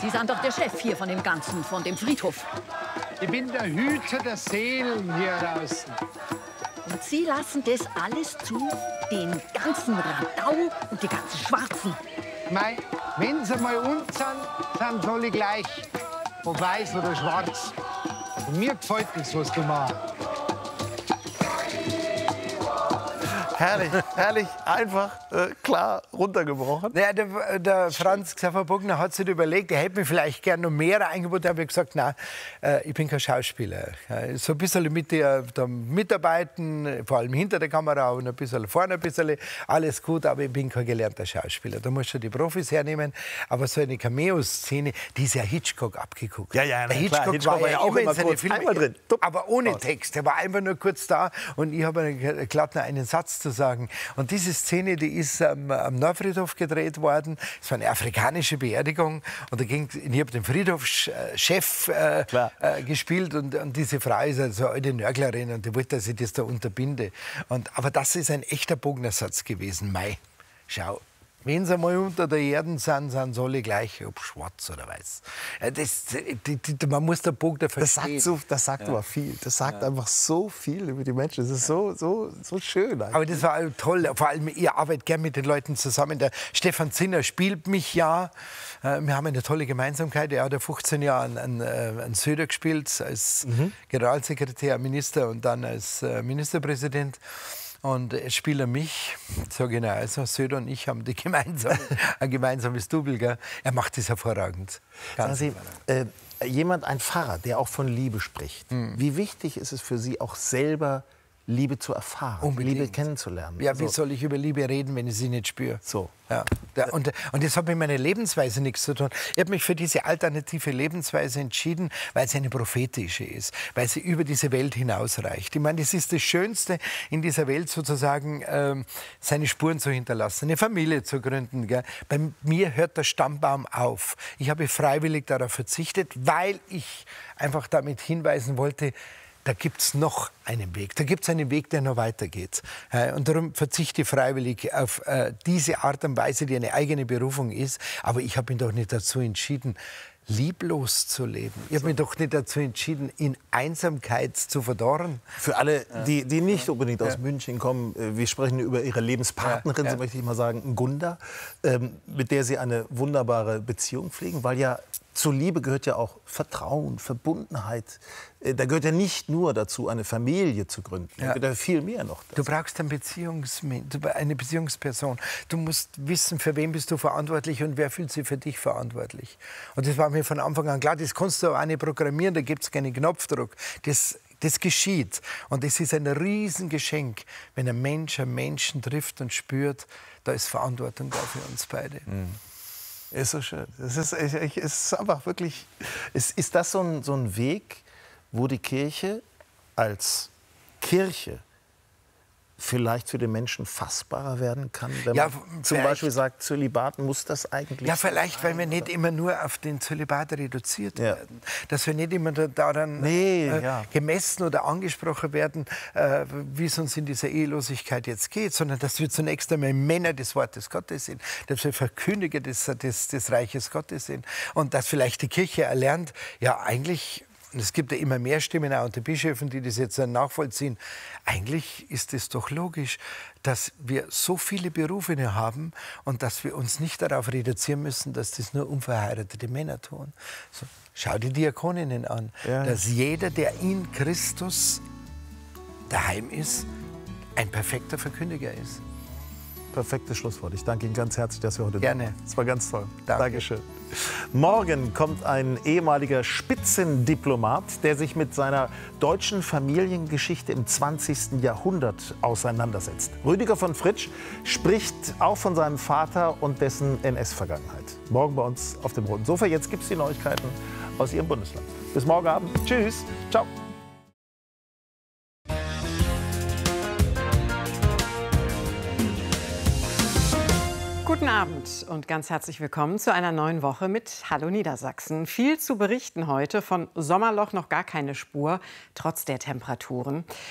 Sie sind doch der Chef hier von dem Ganzen, von dem Friedhof. Ich bin der Hüter der Seelen hier draußen. Und Sie lassen das alles zu? Den ganzen Radau und die ganzen Schwarzen? Mei, wenn sie mal uns sind sie alle gleich. Ob weiß oder schwarz. Und mir gefällt das, was du machst. Herrlich, herrlich, einfach, klar runtergebrochen. Ja, der Franz Xaver Bogner hat sich überlegt, er hätte mir vielleicht gerne noch mehr angeboten. Da habe ich gesagt, nein, ich bin kein Schauspieler. Ja, so ein bisschen mit dir da mitarbeiten, vor allem hinter der Kamera und ein bisschen vorne ein bisschen, alles gut, aber ich bin kein gelernter Schauspieler. Da musst du die Profis hernehmen. Aber so eine Cameo-Szene, die ist ja Hitchcock abgeguckt. Ja, ja, der Hitchcock war ja auch immer kurz einmal drin. Aber ohne Text. Er war einfach nur kurz da und ich habe glatt noch einen Satz zu sagen. Und diese Szene, die ist am Nordfriedhof gedreht worden. Es war eine afrikanische Beerdigung. Und ich habe den Friedhofschef gespielt. Und diese Frau ist also eine Nörglerin und die wollte, dass ich das da unterbinde. Aber das ist ein echter Bognersatz gewesen. Mei, schau. Wenn sie mal unter der Erde sind sie alle gleich, ob schwarz oder weiß. Man muss der Bogner verstehen. Das sagt aber viel. Das sagt einfach so viel über die Menschen. Das ist so schön eigentlich. Aber das war toll. Vor allem, ich arbeite gerne mit den Leuten zusammen. Der Stefan Zinner spielt mich ja. Wir haben eine tolle Gemeinsamkeit. Er hat ja 15 Jahre an Söder gespielt, als Generalsekretär, Minister und dann als Ministerpräsident. Und jetzt spielt er mich, so genau, also Söder und ich haben ein gemeinsames Double. Gell? Er macht das hervorragend. Sagen Sie, ein Pfarrer, der auch von Liebe spricht, wie wichtig ist es für Sie auch selber, Liebe zu erfahren, unbedingt. Liebe kennenzulernen? Ja, wie soll ich über Liebe reden, wenn ich sie nicht spüre? So. Ja. Und das hat mit meiner Lebensweise nichts zu tun. Ich habe mich für diese alternative Lebensweise entschieden, weil sie eine prophetische ist, weil sie über diese Welt hinausreicht. Ich meine, das ist das Schönste in dieser Welt, sozusagen seine Spuren zu hinterlassen, eine Familie zu gründen. Gell? Bei mir hört der Stammbaum auf. Ich habe freiwillig darauf verzichtet, weil ich einfach damit hinweisen wollte, da gibt es noch einen Weg. Da gibt es einen Weg, der noch weitergeht. Und darum verzichte ich freiwillig auf diese Art und Weise, die eine eigene Berufung ist. Aber ich habe mich doch nicht dazu entschieden, lieblos zu leben. Ich habe mich doch nicht dazu entschieden, in Einsamkeit zu verdorren. Für alle, die nicht unbedingt aus München kommen, wir sprechen über Ihre Lebenspartnerin, so möchte ich mal sagen, Gunda, mit der Sie eine wunderbare Beziehung pflegen, weil ja zur Liebe gehört ja auch Vertrauen, Verbundenheit. Da gehört ja nicht nur dazu, eine Familie zu gründen. Da gehört ja viel mehr noch dazu. Du brauchst eine Beziehungsperson. Du musst wissen, für wen bist du verantwortlich und wer fühlt sich für dich verantwortlich. Und das war mir von Anfang an klar. Das kannst du auch nicht programmieren, da gibt es keinen Knopfdruck. Das geschieht. Und es ist ein Riesengeschenk, wenn ein Mensch einen Menschen trifft und spürt, da ist Verantwortung da für uns beide. Ist so schön. Es ist einfach wirklich. Ist das so ein Weg, wo die Kirche als Kirche vielleicht für den Menschen fassbarer werden kann? Wenn man zum Beispiel sagt, Zölibat, muss das eigentlich Ja, vielleicht, weil wir nicht immer nur auf den Zölibat reduziert werden. Dass wir nicht immer daran gemessen oder angesprochen werden, wie es uns in dieser Ehelosigkeit jetzt geht, sondern dass wir zunächst einmal Männer des Wortes Gottes sind, dass wir Verkündiger des Reiches Gottes sind und dass vielleicht die Kirche erlernt, ja eigentlich. Und es gibt ja immer mehr Stimmen auch unter Bischöfen, die das jetzt nachvollziehen. Eigentlich ist es doch logisch, dass wir so viele Berufe haben und dass wir uns nicht darauf reduzieren müssen, dass das nur unverheiratete Männer tun. So, schau die Diakoninnen an, dass jeder, der in Christus daheim ist, ein perfekter Verkündiger ist. Perfektes Schlusswort. Ich danke Ihnen ganz herzlich, dass wir heute da waren. Es war ganz toll. Danke. Dankeschön. Morgen kommt ein ehemaliger Spitzendiplomat, der sich mit seiner deutschen Familiengeschichte im 20. Jahrhundert auseinandersetzt. Rüdiger von Fritsch spricht auch von seinem Vater und dessen NS-Vergangenheit. Morgen bei uns auf dem Roten Sofa. Jetzt gibt es die Neuigkeiten aus Ihrem Bundesland. Bis morgen Abend. Tschüss. Ciao. Guten Abend und ganz herzlich willkommen zu einer neuen Woche mit Hallo Niedersachsen. Viel zu berichten heute, von Sommerloch noch gar keine Spur, trotz der Temperaturen.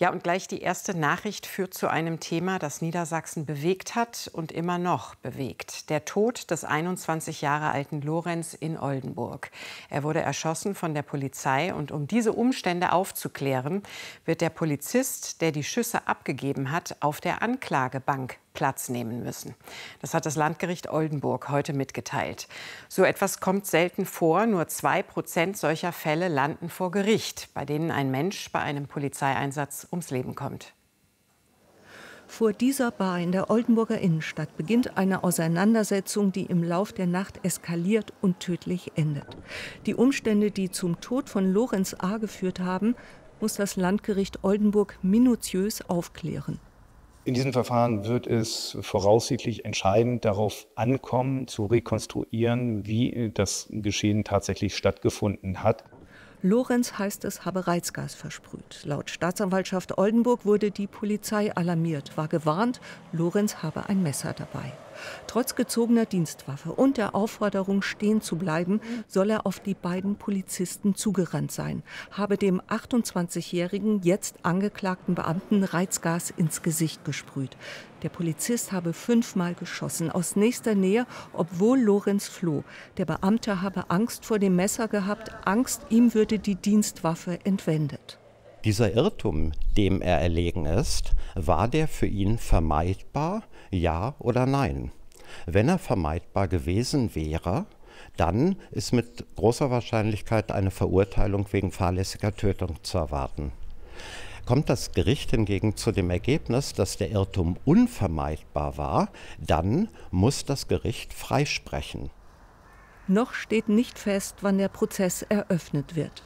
Ja, und gleich die erste Nachricht führt zu einem Thema, das Niedersachsen bewegt hat und immer noch bewegt. Der Tod des 21 Jahre alten Lorenz in Oldenburg. Er wurde erschossen von der Polizei und um diese Umstände aufzuklären, wird der Polizist, der die Schüsse abgegeben hat, auf der Anklagebank Platz nehmen müssen. Das hat das Landgericht Oldenburg heute mitgeteilt. So etwas kommt selten vor. Nur 2% solcher Fälle landen vor Gericht, bei denen ein Mensch bei einem Polizeieinsatz ums Leben kommt. Vor dieser Bar in der Oldenburger Innenstadt beginnt eine Auseinandersetzung, die im Lauf der Nacht eskaliert und tödlich endet. Die Umstände, die zum Tod von Lorenz A. geführt haben, muss das Landgericht Oldenburg minutiös aufklären. In diesem Verfahren wird es voraussichtlich entscheidend darauf ankommen, zu rekonstruieren, wie das Geschehen tatsächlich stattgefunden hat. Lorenz, heißt es, habe Reizgas versprüht. Laut Staatsanwaltschaft Oldenburg wurde die Polizei alarmiert, war gewarnt, Lorenz habe ein Messer dabei. Trotz gezogener Dienstwaffe und der Aufforderung, stehen zu bleiben, soll er auf die beiden Polizisten zugerannt sein, habe dem 28-jährigen, jetzt angeklagten Beamten Reizgas ins Gesicht gesprüht. Der Polizist habe 5-mal geschossen, aus nächster Nähe, obwohl Lorenz floh. Der Beamte habe Angst vor dem Messer gehabt, Angst, ihm würde die Dienstwaffe entwendet. Dieser Irrtum, dem er erlegen ist, war der für ihn vermeidbar, ja oder nein? Wenn er vermeidbar gewesen wäre, dann ist mit großer Wahrscheinlichkeit eine Verurteilung wegen fahrlässiger Tötung zu erwarten. Kommt das Gericht hingegen zu dem Ergebnis, dass der Irrtum unvermeidbar war, dann muss das Gericht freisprechen. Noch steht nicht fest, wann der Prozess eröffnet wird.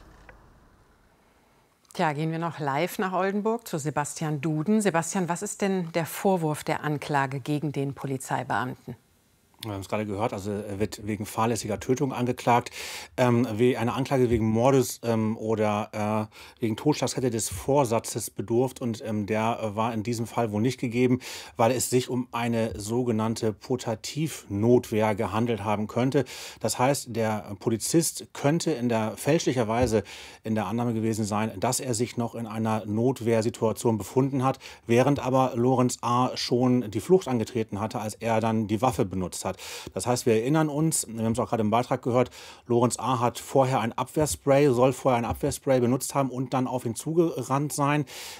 Tja, gehen wir noch live nach Oldenburg zu Sebastian Duden. Sebastian, was ist denn der Vorwurf der Anklage gegen den Polizeibeamten? Wir haben es gerade gehört, also er wird wegen fahrlässiger Tötung angeklagt. Eine Anklage wegen Mordes oder wegen Totschlags hätte des Vorsatzes bedurft und der war in diesem Fall wohl nicht gegeben, weil es sich um eine sogenannte Putativnotwehr gehandelt haben könnte. Das heißt, der Polizist könnte fälschlicherweise in der Annahme gewesen sein, dass er sich noch in einer Notwehrsituation befunden hat, während aber Lorenz A. schon die Flucht angetreten hatte, als er dann die Waffe benutzt hat. Das heißt, wir erinnern uns, wir haben es auch gerade im Beitrag gehört, Lorenz A. soll vorher ein Abwehrspray benutzt haben und dann auf ihn zugerannt sein.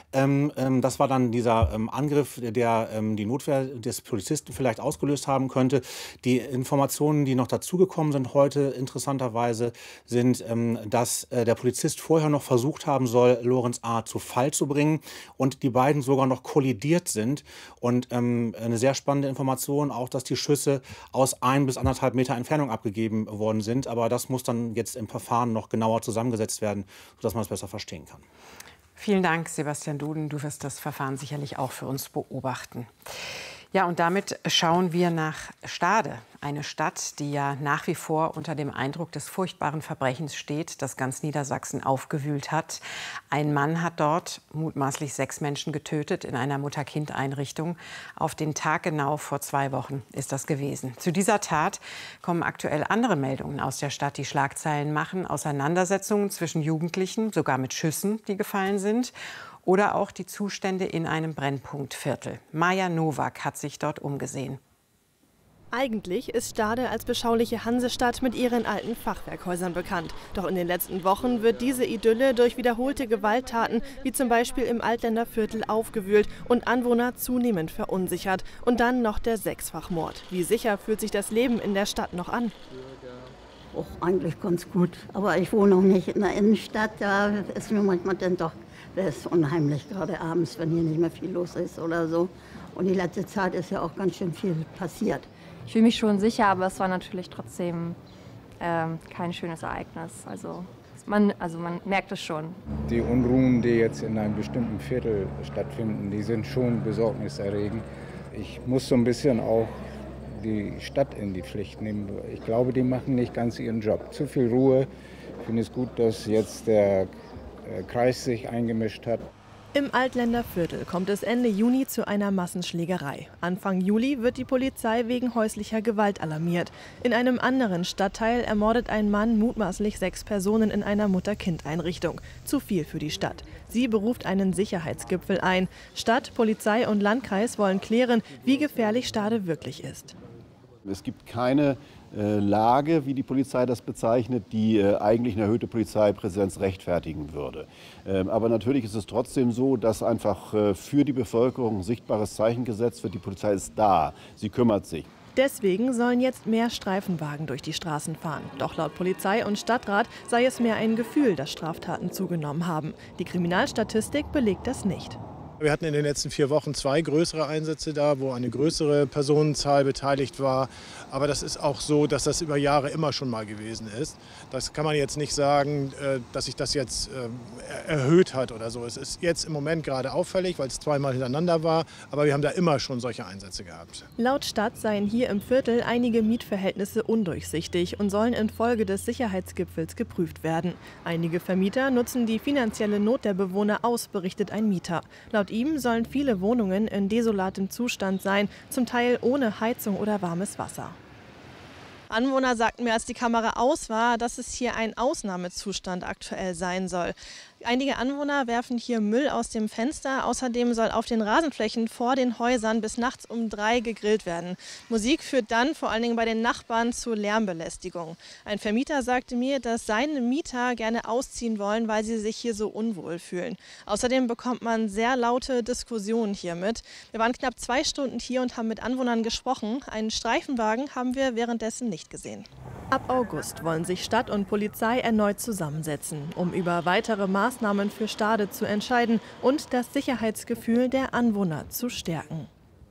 Das war dann dieser Angriff, der die Notwehr des Polizisten vielleicht ausgelöst haben könnte. Die Informationen, die noch dazugekommen sind heute, interessanterweise, sind, dass der Polizist vorher noch versucht haben soll, Lorenz A. zu Fall zu bringen und die beiden sogar noch kollidiert sind. Und eine sehr spannende Information auch, dass die Schüsse aus 1 bis 1,5 Meter Entfernung abgegeben worden sind. Aber das muss dann jetzt im Verfahren noch genauer zusammengesetzt werden, sodass man es besser verstehen kann. Vielen Dank, Sebastian Duden. Du wirst das Verfahren sicherlich auch für uns beobachten. Ja, und damit schauen wir nach Stade, eine Stadt, die ja nach wie vor unter dem Eindruck des furchtbaren Verbrechens steht, das ganz Niedersachsen aufgewühlt hat. Ein Mann hat dort mutmaßlich 6 Menschen getötet in einer Mutter-Kind-Einrichtung. Auf den Tag genau vor 2 Wochen ist das gewesen. Zu dieser Tat kommen aktuell andere Meldungen aus der Stadt, die Schlagzeilen machen. Auseinandersetzungen zwischen Jugendlichen, sogar mit Schüssen, die gefallen sind. Oder auch die Zustände in einem Brennpunktviertel. Maja Nowak hat sich dort umgesehen. Eigentlich ist Stade als beschauliche Hansestadt mit ihren alten Fachwerkhäusern bekannt. Doch in den letzten Wochen wird diese Idylle durch wiederholte Gewalttaten, wie zum Beispiel im Altländerviertel, aufgewühlt und Anwohner zunehmend verunsichert. Und dann noch der 6-fach-Mord. Wie sicher fühlt sich das Leben in der Stadt noch an? Auch eigentlich ganz gut. Aber ich wohne noch nicht in der Innenstadt. Da ist mir manchmal dann doch unheimlich, gerade abends, wenn hier nicht mehr viel los ist oder so. Und die letzte Zeit ist ja auch ganz schön viel passiert. Ich fühle mich schon sicher, aber es war natürlich trotzdem kein schönes Ereignis. Also man merkt es schon. Die Unruhen, die jetzt in einem bestimmten Viertel stattfinden, die sind schon besorgniserregend. Ich muss so ein bisschen auch die Stadt in die Pflicht nehmen. Ich glaube, die machen nicht ganz ihren Job. Zu viel Ruhe. Ich finde es gut, dass jetzt der Kreis sich eingemischt hat. Im Altländer Viertel kommt es Ende Juni zu einer Massenschlägerei. Anfang Juli wird die Polizei wegen häuslicher Gewalt alarmiert. In einem anderen Stadtteil ermordet ein Mann mutmaßlich 6 Personen in einer Mutter-Kind-Einrichtung. Zu viel für die Stadt. Sie beruft einen Sicherheitsgipfel ein. Stadt, Polizei und Landkreis wollen klären, wie gefährlich Stade wirklich ist. Es gibt keine Lage, wie die Polizei das bezeichnet, die eigentlich eine erhöhte Polizeipräsenz rechtfertigen würde. Aber natürlich ist es trotzdem so, dass einfach für die Bevölkerung ein sichtbares Zeichen gesetzt wird. Die Polizei ist da, sie kümmert sich. Deswegen sollen jetzt mehr Streifenwagen durch die Straßen fahren. Doch laut Polizei und Stadtrat sei es mehr ein Gefühl, dass Straftaten zugenommen haben. Die Kriminalstatistik belegt das nicht. Wir hatten in den letzten 4 Wochen 2 größere Einsätze da, wo eine größere Personenzahl beteiligt war. Aber das ist auch so, dass das über Jahre immer schon mal gewesen ist. Das kann man jetzt nicht sagen, dass sich das jetzt erhöht hat oder so. Es ist jetzt im Moment gerade auffällig, weil es 2-mal hintereinander war. Aber wir haben da immer schon solche Einsätze gehabt. Laut Stadt seien hier im Viertel einige Mietverhältnisse undurchsichtig und sollen infolge des Sicherheitsgipfels geprüft werden. Einige Vermieter nutzen die finanzielle Not der Bewohner aus, berichtet ein Mieter. Laut ihm sollen viele Wohnungen in desolatem Zustand sein, zum Teil ohne Heizung oder warmes Wasser. Anwohner sagten mir, als die Kamera aus war, dass es hier ein Ausnahmezustand aktuell sein soll. Einige Anwohner werfen hier Müll aus dem Fenster. Außerdem soll auf den Rasenflächen vor den Häusern bis nachts um 3 gegrillt werden. Musik führt dann vor allen Dingen bei den Nachbarn zu Lärmbelästigung. Ein Vermieter sagte mir, dass seine Mieter gerne ausziehen wollen, weil sie sich hier so unwohl fühlen. Außerdem bekommt man sehr laute Diskussionen hier mit. Wir waren knapp 2 Stunden hier und haben mit Anwohnern gesprochen. Einen Streifenwagen haben wir währenddessen nicht gesehen. Ab August wollen sich Stadt und Polizei erneut zusammensetzen, um über weitere Maßnahmen für Stade zu entscheiden und das Sicherheitsgefühl der Anwohner zu stärken.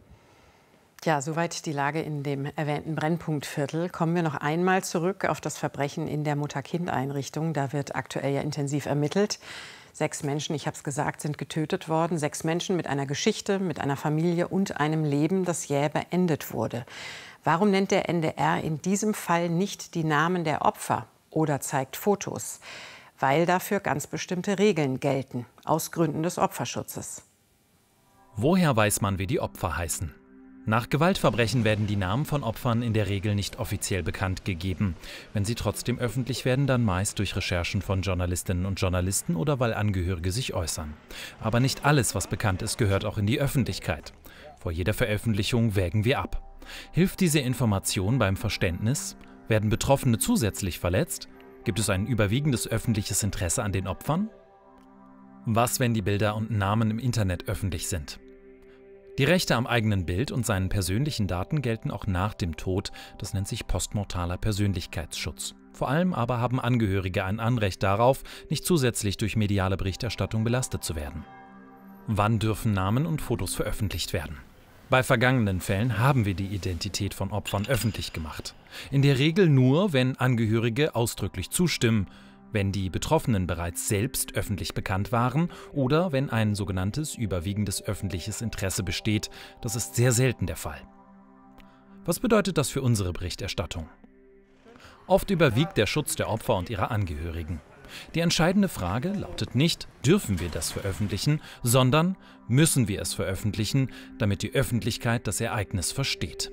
Ja, soweit die Lage in dem erwähnten Brennpunktviertel. Kommen wir noch einmal zurück auf das Verbrechen in der Mutter-Kind-Einrichtung. Da wird aktuell ja intensiv ermittelt. 6 Menschen, ich habe es gesagt, sind getötet worden. 6 Menschen mit einer Geschichte, mit einer Familie und einem Leben, das jäh beendet wurde. Warum nennt der NDR in diesem Fall nicht die Namen der Opfer oder zeigt Fotos? Weil dafür ganz bestimmte Regeln gelten, aus Gründen des Opferschutzes. Woher weiß man, wie die Opfer heißen? Nach Gewaltverbrechen werden die Namen von Opfern in der Regel nicht offiziell bekannt gegeben. Wenn sie trotzdem öffentlich werden, dann meist durch Recherchen von Journalistinnen und Journalisten oder weil Angehörige sich äußern. Aber nicht alles, was bekannt ist, gehört auch in die Öffentlichkeit. Vor jeder Veröffentlichung wägen wir ab. Hilft diese Information beim Verständnis? Werden Betroffene zusätzlich verletzt? Gibt es ein überwiegendes öffentliches Interesse an den Opfern? Was, wenn die Bilder und Namen im Internet öffentlich sind? Die Rechte am eigenen Bild und seinen persönlichen Daten gelten auch nach dem Tod. Das nennt sich postmortaler Persönlichkeitsschutz. Vor allem aber haben Angehörige ein Anrecht darauf, nicht zusätzlich durch mediale Berichterstattung belastet zu werden. Wann dürfen Namen und Fotos veröffentlicht werden? Bei vergangenen Fällen haben wir die Identität von Opfern öffentlich gemacht. In der Regel nur, wenn Angehörige ausdrücklich zustimmen, wenn die Betroffenen bereits selbst öffentlich bekannt waren oder wenn ein sogenanntes überwiegendes öffentliches Interesse besteht. Das ist sehr selten der Fall. Was bedeutet das für unsere Berichterstattung? Oft überwiegt der Schutz der Opfer und ihrer Angehörigen. Die entscheidende Frage lautet nicht, dürfen wir das veröffentlichen, sondern müssen wir es veröffentlichen, damit die Öffentlichkeit das Ereignis versteht.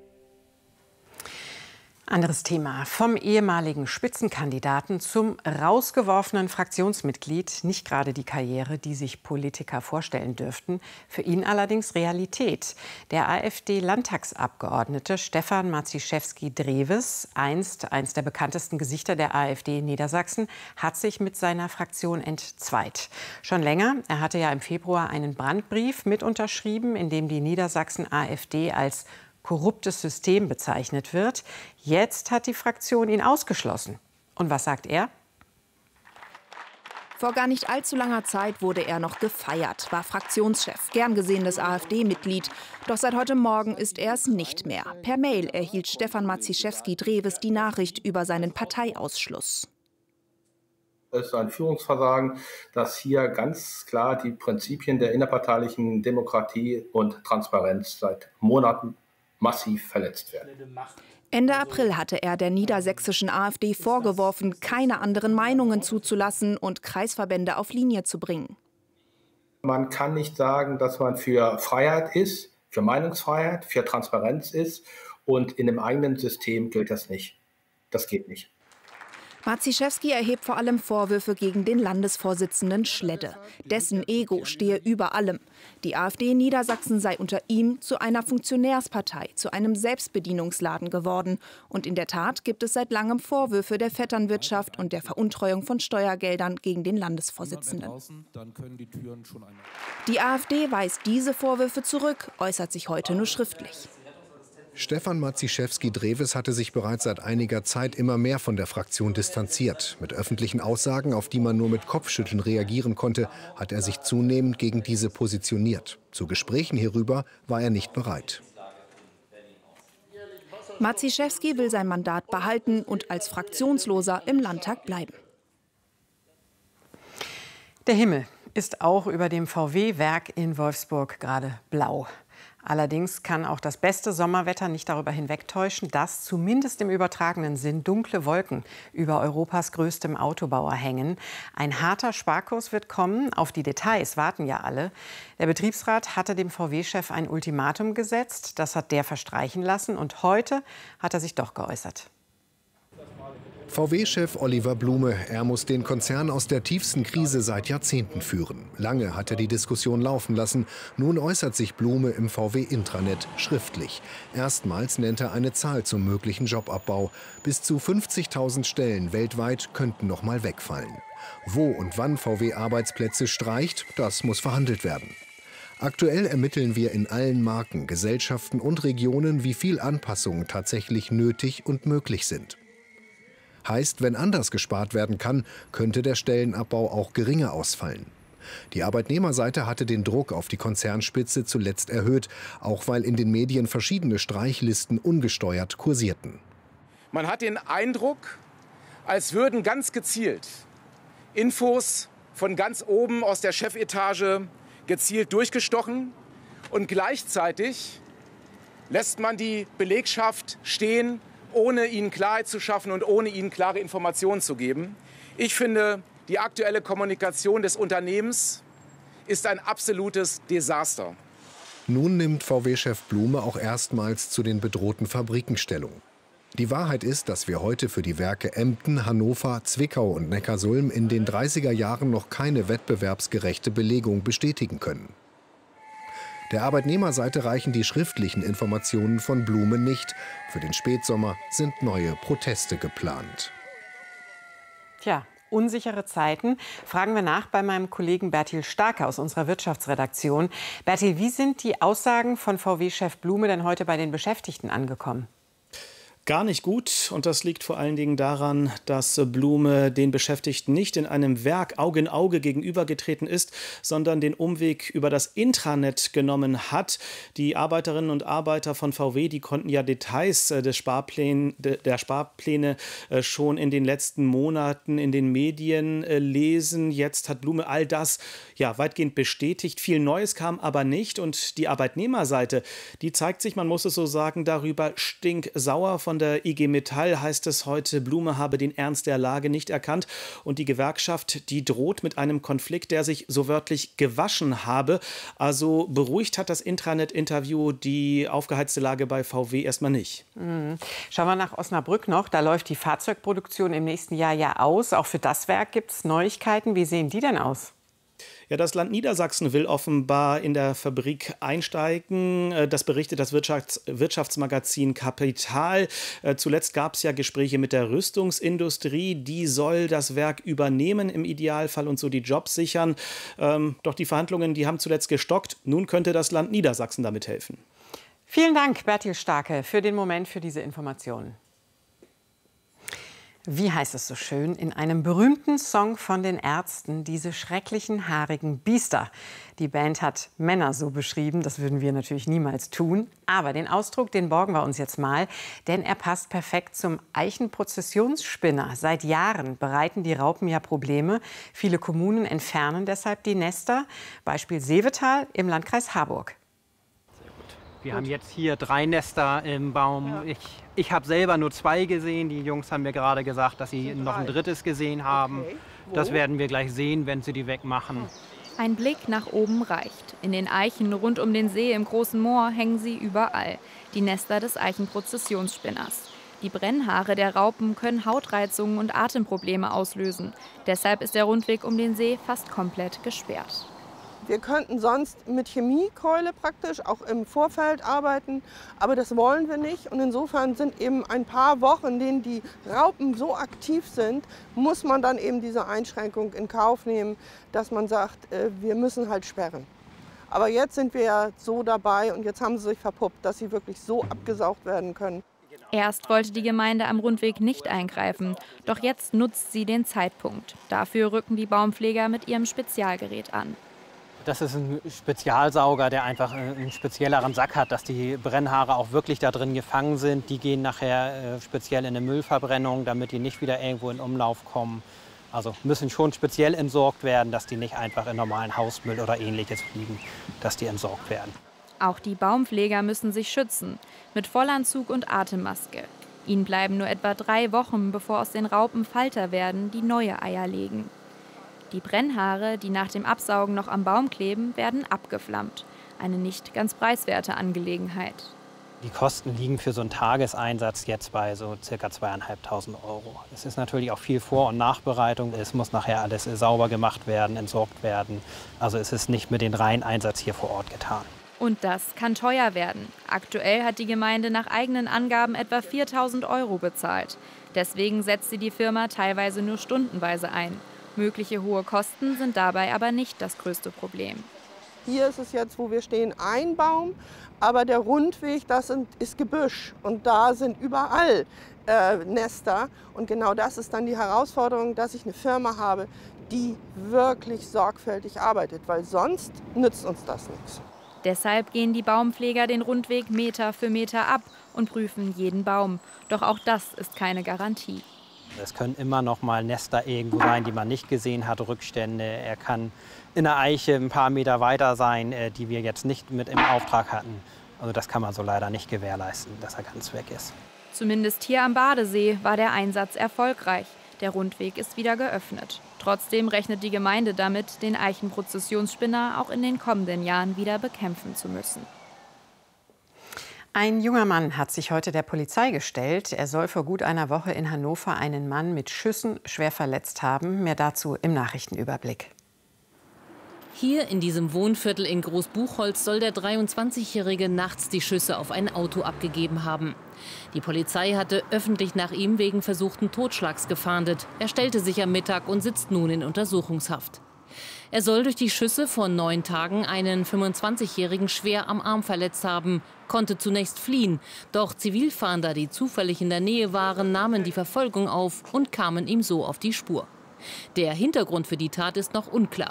Anderes Thema. Vom ehemaligen Spitzenkandidaten zum rausgeworfenen Fraktionsmitglied. Nicht gerade die Karriere, die sich Politiker vorstellen dürften. Für ihn allerdings Realität. Der AfD-Landtagsabgeordnete Stefan Maciszewski-Drewes, einst eins der bekanntesten Gesichter der AfD in Niedersachsen, hat sich mit seiner Fraktion entzweit. Schon länger. Er hatte ja im Februar einen Brandbrief mit unterschrieben, in dem die Niedersachsen-AfD als korruptes System bezeichnet wird. Jetzt hat die Fraktion ihn ausgeschlossen. Und was sagt er? Vor gar nicht allzu langer Zeit wurde er noch gefeiert, war Fraktionschef, gern gesehenes AfD-Mitglied. Doch seit heute Morgen ist er es nicht mehr. Per Mail erhielt Stefan Maciszewski-Drewes die Nachricht über seinen Parteiausschluss. Es ist ein Führungsversagen, das hier ganz klar die Prinzipien der innerparteilichen Demokratie und Transparenz seit Monaten massiv verletzt werden. Ende April hatte er der niedersächsischen AfD vorgeworfen, keine anderen Meinungen zuzulassen und Kreisverbände auf Linie zu bringen. Man kann nicht sagen, dass man für Freiheit ist, für Meinungsfreiheit, für Transparenz ist und in dem eigenen System gilt das nicht. Das geht nicht. Marciszewski erhebt vor allem Vorwürfe gegen den Landesvorsitzenden Schledde. Dessen Ego stehe über allem. Die AfD in Niedersachsen sei unter ihm zu einer Funktionärspartei, zu einem Selbstbedienungsladen geworden. Und in der Tat gibt es seit langem Vorwürfe der Vetternwirtschaft und der Veruntreuung von Steuergeldern gegen den Landesvorsitzenden. Die AfD weist diese Vorwürfe zurück, äußert sich heute nur schriftlich. Stefan Maciszewski-Drewes hatte sich bereits seit einiger Zeit immer mehr von der Fraktion distanziert. Mit öffentlichen Aussagen, auf die man nur mit Kopfschütteln reagieren konnte, hat er sich zunehmend gegen diese positioniert. Zu Gesprächen hierüber war er nicht bereit. Maciszewski will sein Mandat behalten und als Fraktionsloser im Landtag bleiben. Der Himmel ist auch über dem VW-Werk in Wolfsburg gerade blau. Allerdings kann auch das beste Sommerwetter nicht darüber hinwegtäuschen, dass zumindest im übertragenen Sinn dunkle Wolken über Europas größtem Autobauer hängen. Ein harter Sparkurs wird kommen. Auf die Details warten ja alle. Der Betriebsrat hatte dem VW-Chef ein Ultimatum gesetzt. Das hat der verstreichen lassen. Und heute hat er sich doch geäußert. VW-Chef Oliver Blume, er muss den Konzern aus der tiefsten Krise seit Jahrzehnten führen. Lange hat er die Diskussion laufen lassen. Nun äußert sich Blume im VW-Intranet schriftlich. Erstmals nennt er eine Zahl zum möglichen Jobabbau. Bis zu 50.000 Stellen weltweit könnten noch mal wegfallen. Wo und wann VW Arbeitsplätze streicht, das muss verhandelt werden. Aktuell ermitteln wir in allen Marken, Gesellschaften und Regionen, wie viel Anpassungen tatsächlich nötig und möglich sind. Heißt, wenn anders gespart werden kann, könnte der Stellenabbau auch geringer ausfallen. Die Arbeitnehmerseite hatte den Druck auf die Konzernspitze zuletzt erhöht, auch weil in den Medien verschiedene Streichlisten ungesteuert kursierten. Man hat den Eindruck, als würden ganz gezielt Infos von ganz oben aus der Chefetage gezielt durchgestochen und gleichzeitig lässt man die Belegschaft stehen, ohne ihnen Klarheit zu schaffen und ohne ihnen klare Informationen zu geben. Ich finde, die aktuelle Kommunikation des Unternehmens ist ein absolutes Desaster. Nun nimmt VW-Chef Blume auch erstmals zu den bedrohten Fabriken Stellung. Die Wahrheit ist, dass wir heute für die Werke Emden, Hannover, Zwickau und Neckarsulm in den 30er Jahren noch keine wettbewerbsgerechte Belegung bestätigen können. Der Arbeitnehmerseite reichen die schriftlichen Informationen von Blume nicht. Für den Spätsommer sind neue Proteste geplant. Tja, unsichere Zeiten. Fragen wir nach bei meinem Kollegen Bertil Starke aus unserer Wirtschaftsredaktion. Bertil, wie sind die Aussagen von VW-Chef Blume denn heute bei den Beschäftigten angekommen? Gar nicht gut. Und das liegt vor allen Dingen daran, dass Blume den Beschäftigten nicht in einem Werk Auge in Auge gegenübergetreten ist, sondern den Umweg über das Intranet genommen hat. Die Arbeiterinnen und Arbeiter von VW, die konnten ja Details der Sparpläne schon in den letzten Monaten in den Medien lesen. Jetzt hat Blume all das ja weitgehend bestätigt. Viel Neues kam aber nicht. Und die Arbeitnehmerseite, die zeigt sich, man muss es so sagen, darüber stinksauer. Von der IG Metall heißt es heute, Blume habe den Ernst der Lage nicht erkannt und die Gewerkschaft, die droht mit einem Konflikt, der sich so wörtlich gewaschen habe. Also beruhigt hat das Intranet-Interview die aufgeheizte Lage bei VW erstmal nicht. Schauen wir nach Osnabrück noch. Da läuft die Fahrzeugproduktion im nächsten Jahr ja aus. Auch für das Werk gibt es Neuigkeiten. Wie sehen die denn aus? Ja, das Land Niedersachsen will offenbar in der Fabrik einsteigen. Das berichtet das Wirtschaftsmagazin Kapital. Zuletzt gab es ja Gespräche mit der Rüstungsindustrie. Die soll das Werk übernehmen im Idealfall und so die Jobs sichern. Doch die Verhandlungen, die haben zuletzt gestockt. Nun könnte das Land Niedersachsen damit helfen. Vielen Dank, Bertil Starke, für den Moment, für diese Informationen. Wie heißt es so schön in einem berühmten Song von den Ärzten, diese schrecklichen haarigen Biester. Die Band hat Männer so beschrieben, das würden wir natürlich niemals tun. Aber den Ausdruck, den borgen wir uns jetzt mal, denn er passt perfekt zum Eichenprozessionsspinner. Seit Jahren bereiten die Raupen ja Probleme. Viele Kommunen entfernen deshalb die Nester. Beispiel Seevetal im Landkreis Harburg. Wir haben jetzt hier 3 Nester im Baum. Ja. Ich habe selber nur 2 gesehen. Die Jungs haben mir gerade gesagt, dass sie noch ein 3. gesehen haben. Okay. Das werden wir gleich sehen, wenn sie die wegmachen. Ein Blick nach oben reicht. In den Eichen rund um den See im Großen Moor hängen sie überall. Die Nester des Eichenprozessionsspinners. Die Brennhaare der Raupen können Hautreizungen und Atemprobleme auslösen. Deshalb ist der Rundweg um den See fast komplett gesperrt. Wir könnten sonst mit Chemiekeule praktisch auch im Vorfeld arbeiten, aber das wollen wir nicht. Und insofern sind eben ein paar Wochen, in denen die Raupen so aktiv sind, muss man dann eben diese Einschränkung in Kauf nehmen, dass man sagt, wir müssen halt sperren. Aber jetzt sind wir ja so dabei und jetzt haben sie sich verpuppt, dass sie wirklich so abgesaugt werden können. Erst wollte die Gemeinde am Rundweg nicht eingreifen, doch jetzt nutzt sie den Zeitpunkt. Dafür rücken die Baumpfleger mit ihrem Spezialgerät an. Das ist ein Spezialsauger, der einfach einen spezielleren Sack hat, dass die Brennhaare auch wirklich da drin gefangen sind. Die gehen nachher speziell in eine Müllverbrennung, damit die nicht wieder irgendwo in Umlauf kommen. Also müssen schon speziell entsorgt werden, dass die nicht einfach in normalen Hausmüll oder Ähnliches fliegen, dass die entsorgt werden. Auch die Baumpfleger müssen sich schützen, mit Vollanzug und Atemmaske. Ihnen bleiben nur etwa 3 Wochen, bevor aus den Raupen Falter werden, die neue Eier legen. Die Brennhaare, die nach dem Absaugen noch am Baum kleben, werden abgeflammt. Eine nicht ganz preiswerte Angelegenheit. Die Kosten liegen für so einen Tageseinsatz jetzt bei so ca. 2.500 €. Es ist natürlich auch viel Vor- und Nachbereitung. Es muss nachher alles sauber gemacht werden, entsorgt werden. Also es ist nicht mit dem reinen Einsatz hier vor Ort getan. Und das kann teuer werden. Aktuell hat die Gemeinde nach eigenen Angaben etwa 4.000 € bezahlt. Deswegen setzt sie die Firma teilweise nur stundenweise ein. Mögliche hohe Kosten sind dabei aber nicht das größte Problem. Hier ist es jetzt, wo wir stehen, ein Baum, aber der Rundweg, ist Gebüsch und da sind überall Nester. Und genau das ist dann die Herausforderung, dass ich eine Firma habe, die wirklich sorgfältig arbeitet, weil sonst nützt uns das nichts. Deshalb gehen die Baumpfleger den Rundweg Meter für Meter ab und prüfen jeden Baum. Doch auch das ist keine Garantie. Es können immer noch mal Nester irgendwo sein, die man nicht gesehen hat, Rückstände. Er kann in der Eiche ein paar Meter weiter sein, die wir jetzt nicht mit im Auftrag hatten. Also das kann man so leider nicht gewährleisten, dass er ganz weg ist. Zumindest hier am Badesee war der Einsatz erfolgreich. Der Rundweg ist wieder geöffnet. Trotzdem rechnet die Gemeinde damit, den Eichenprozessionsspinner auch in den kommenden Jahren wieder bekämpfen zu müssen. Ein junger Mann hat sich heute der Polizei gestellt. Er soll vor gut einer Woche in Hannover einen Mann mit Schüssen schwer verletzt haben. Mehr dazu im Nachrichtenüberblick. Hier in diesem Wohnviertel in Großbuchholz soll der 23-Jährige nachts die Schüsse auf ein Auto abgegeben haben. Die Polizei hatte öffentlich nach ihm wegen versuchten Totschlags gefahndet. Er stellte sich am Mittag und sitzt nun in Untersuchungshaft. Er soll durch die Schüsse vor 9 Tagen einen 25-Jährigen schwer am Arm verletzt haben, konnte zunächst fliehen. Doch Zivilfahnder, die zufällig in der Nähe waren, nahmen die Verfolgung auf und kamen ihm so auf die Spur. Der Hintergrund für die Tat ist noch unklar.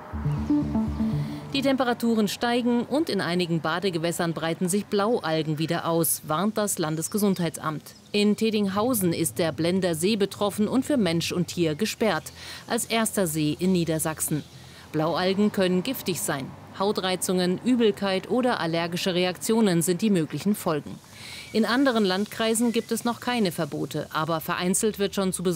Die Temperaturen steigen und in einigen Badegewässern breiten sich Blaualgen wieder aus, warnt das Landesgesundheitsamt. In Tedinghausen ist der Blender See betroffen und für Mensch und Tier gesperrt, als erster See in Niedersachsen. Blaualgen können giftig sein. Hautreizungen, Übelkeit oder allergische Reaktionen sind die möglichen Folgen. In anderen Landkreisen gibt es noch keine Verbote, aber vereinzelt wird schon zu